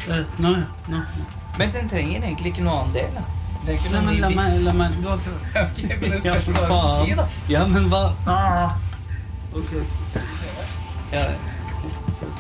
Nå. Men den trenger egentlig ikke noe annen del, da. Nei, men la meg, du har ikke... Ok, men det spørs hva du skal si, da. Ja, men hva? Ok. Ja,